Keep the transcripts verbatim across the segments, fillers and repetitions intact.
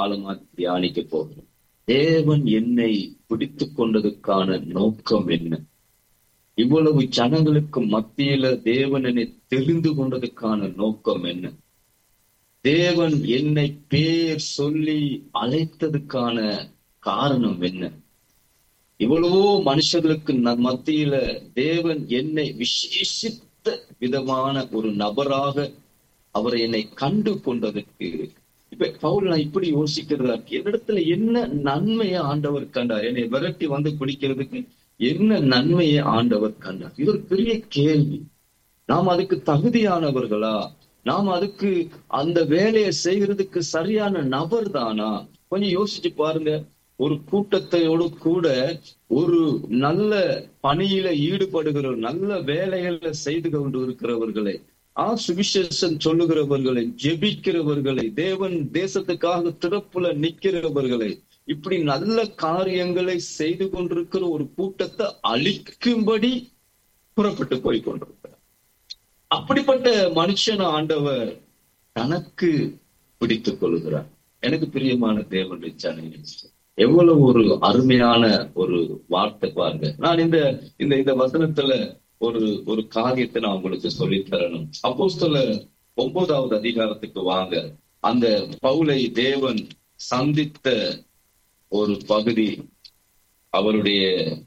காலமா தியானிக்க போகிறோம். தேவன் என்னை பிடித்து கொண்டதுக்கான நோக்கம் என்ன? இவ்வளவு ஜனங்களுக்கு மத்தியில தேவன் என்னை தெரிந்து கொண்டதுக்கான நோக்கம் என்ன? தேவன் என்னை பேர் சொல்லி அழைத்ததுக்கான காரணம் என்ன? இவ்வளவோ மனுஷர்களுக்கு மத்தியில தேவன் என்னை விசேஷித்த விதமான ஒரு நபராக அவரை என்னை கண்டு கொண்டதற்கு இப்ப பவுல் நான் இப்படி யோசிக்கிறதா, என்னிடத்துல என்ன நன்மையை ஆண்டவர் கண்டார்? என்னை விரட்டி வந்து பிடிக்கிறதுக்கு என்ன நன்மையை ஆண்டவர் கண்டார்? இது ஒரு பெரிய கேள்வி. நாம் அதுக்கு தகுதியானவர்களா? நாம் அதுக்கு அந்த வேலையை செய்யறதுக்கு சரியான நபர் தானா? கொஞ்சம் யோசிச்சு பாருங்க. ஒரு கூட்டத்தையோடு கூட ஒரு நல்ல பணியில ஈடுபடுகிற நல்ல வேலைகளை செய்து கொண்டு இருக்கிறவர்களை, ஆ சுவிசேஷம் சொல்லுகிறவர்களை, ஜெபிக்கிறவர்களை, தேவன் தேசத்துக்காக திறப்புல நிக்கிறவர்களை, இப்படி நல்ல காரியங்களை செய்து கொண்டிருக்கிற ஒரு கூட்டத்தை அழிக்கும்படி புறப்பட்டு போய் கொண்டிருக்கிறார். அப்படிப்பட்ட மனுஷன ஆண்டவர் தனக்கு பிடித்துக் கொள்கிறார். எனக்கு பிரியமான தேவன் எவ்வளவு ஒரு அருமையான ஒரு வார்த்தை பாருங்க. நான் இந்த இந்த இந்த வசனத்துல ஒரு ஒரு காரியத்தை நான் உங்களுக்கு சொல்லித் தரணும். அப்போஸ்தலர் ஒன்பதாவது அதிகாரத்துக்கு வாங்க. அந்த பவுலை தேவன் சந்தித்த ஒரு பகுதி, அவருடைய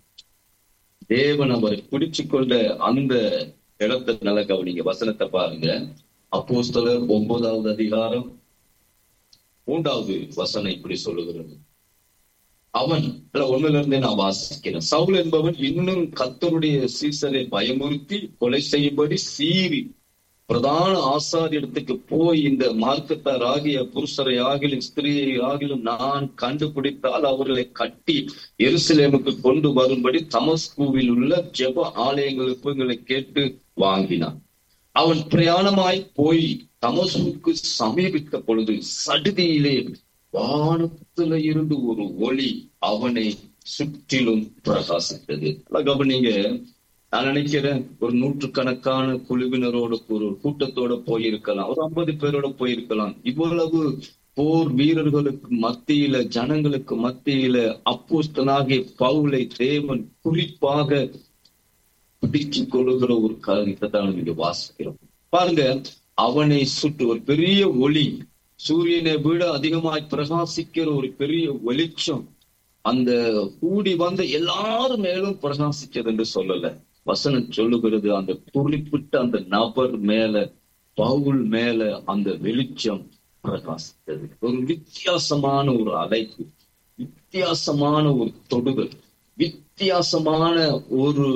தேவன் அவரை பிடிச்சு கொண்ட அந்த இடத்தை நல்ல கவனிங்க. வசனத்தை பாருங்க. அப்போஸ்தலர் ஒன்பதாவது அதிகாரம் மூன்றாவது வசனம் இப்படி சொல்லுகிறது. அவன் ஒண்ணுல இருந்தே நான் வாசிக்கிறேன். சவுல் என்பவன் இன்னும் கர்த்தருடைய சீசரை பயமுறுத்தி கொலை செய்யும்படி சீறி பிரதான ஆசாரியத்துக்கு போய், இந்த மார்க்கத்தார் ஆகிய புருஷரை ஆகிலும் ஸ்திரீயை ஆகிலும் நான் கண்டுபிடித்தால் அவர்களை கட்டி எருசலேமுக்கு கொண்டு வரும்படி தமஸ்கூவில் உள்ள ஜெப ஆலயங்களுக்கு எங்களை கேட்டு வாங்கினான். அவன் பிரயாணமாய் போய் தமஸ்குக்கு சமீபித்த பொழுது சடுதியிலே வானத்துல இருந்து ஒரு ஒளி அவனை சுற்றிலும் பிரகாசித்தது. கவனிங்க. நான் நினைக்கிறேன் ஒரு நூற்றுக்கணக்கான குழுவினரோட ஒரு கூட்டத்தோட போயிருக்கலாம், ஒரு ஐம்பது பேரோட போயிருக்கலாம். இவ்வளவு போர் வீரர்களுக்கு மத்தியில, ஜனங்களுக்கு மத்தியில அப்போஸ்தலனாகிய பவுலை தேவன் குறிப்பாக பிடிச்சு கொள்ளுகிற ஒரு காரியத்தை தான் நீங்க வாசிக்கிறோம். பாருங்க, அவனை சுற்று ஒரு பெரிய ஒளி, சூரியனை விட அதிகமாய் பிரகாசிக்கிற ஒரு பெரிய வெளிச்சம் அந்த கூடி வந்த எல்லாரும் மேலும் பிரகாசிச்சது என்று சொல்லல. வசனம் சொல்லுகிறது, அந்த குறிப்பிட்ட அந்த நபர் மேல, பவுல் மேல அந்த வெளிச்சம் பிரகாசித்தது. ஒரு வித்தியாசமான ஒரு அழைப்பு, வித்தியாசமான ஒரு தொடுதல், வித்தியாசமான ஒரு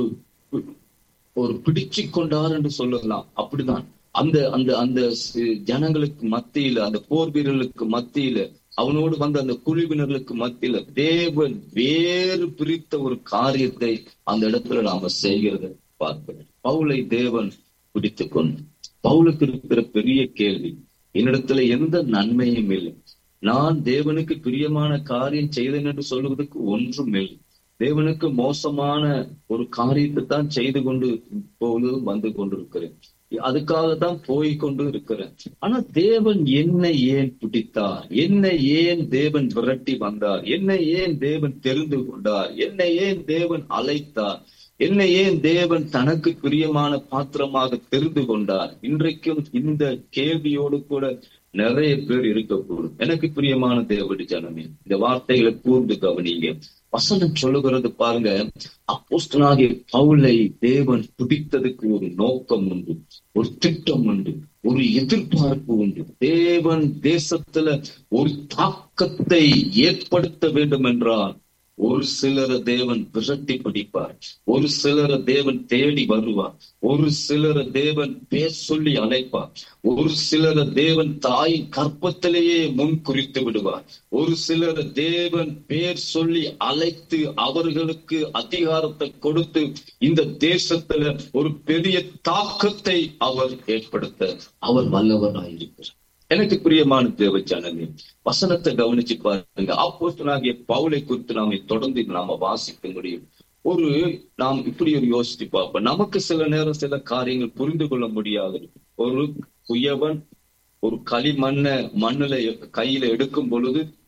ஒரு பிடிச்சு கொண்டார் என்று சொல்லலாம். அப்படிதான் அந்த அந்த அந்த ஜனங்களுக்கு மத்தியில, அந்த போர் வீரர்களுக்கு மத்தியில, அவனோடு வந்த அந்த குழுவினர்களுக்கு மத்தியில தேவன் வேறு பிரித்த ஒரு காரியத்தை அந்த இடத்துல நாம செய்கிறத பார்க்கிறோம். பவுலை தேவன் பிடித்து கொண்டு, பவுலுக்கு இருக்கிற பெரிய கேள்வி, என்னிடத்துல எந்த நன்மையும் இல்லை, நான் தேவனுக்கு பிரியமான காரியம் செய்தேன் என்று சொல்லுவதற்கு ஒன்றும் இல்லை, தேவனுக்கு மோசமான ஒரு காரியத்தை தான் செய்து கொண்டு இப்பொழுதும் வந்து கொண்டிருக்கிறேன், அதுக்காகத்தான் போய் கொண்டு இருக்கிறேன். ஆனா தேவன் என்னை ஏன் பிடித்தார்? என்னை ஏன் தேவன் விரட்டி வந்தார்? என்னை ஏன் தேவன் தெரிந்து கொண்டார்? என்னை ஏன் தேவன் அழைத்தார்? என்னை ஏன் தேவன் தனக்கு பிரியமான பாத்திரமாக தெரிந்து கொண்டார்? இன்றைக்கும் இந்த கேள்வியோடு கூட நிறைய பேர் இருக்கக்கூடும். எனக்கு பிரியமான தேவடி ஜனமே, இந்த வார்த்தைகளை கூர்ந்து கவனிங்க. வசனம் சொல்லுகிறது பாருங்க, அப்போஸ்தலனாகிய பவுலை தேவன் பிடித்ததுக்கு ஒரு நோக்கம் உண்டு, ஒரு திட்டம் உண்டு, ஒரு எதிர்பார்ப்பு உண்டு. தேவன் தேசத்துல ஒரு தாக்கத்தை ஏற்படுத்த வேண்டும் என்றால் ஒரு சிலரை தேவன் விரட்டி பிடிப்பார், ஒரு சிலரை தேவன் தேடி வருவார், ஒரு சிலரை தேவன் பேர் சொல்லி அழைப்பார், ஒரு சிலரை தேவன் தாயின் கற்பத்திலேயே முன் குறித்து விடுவார், ஒரு சிலரை தேவன் பேர் சொல்லி அழைத்து அவர்களுக்கு அதிகாரத்தை கொடுத்து இந்த தேசத்துல ஒரு பெரிய தாக்கத்தை அவர் ஏற்படுத்த அவர் வல்லவராயிருக்கிறார். எனக்கு பிரியமான தேவ ஜனமே, வசனத்தை கவனிச்சு பாருங்க. அப்போஸ்தலனாகிய பவுலை குறித்து நாம தொடர்ந்து நாம வாசிக்க முடியும். ஒரு நாம் இப்படி ஒரு யோசிச்சு பார்ப்போம். நமக்கு சில நேரம் சில காரியங்கள் புரிந்து கொள்ள முடியாது. ஒரு குயவன் ஒரு களிமண்ண மண்ணுல கையில எடுக்கும் பொழுது